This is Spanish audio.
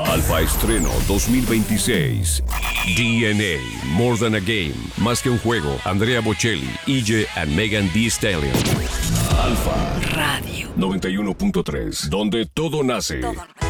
Alfa Estreno 2026. DNA, More Than a Game, Más que un juego. Andrea Bocelli, EJ and Megan Thee Stallion. Alfa Radio 91.3, donde todo nace. Todo.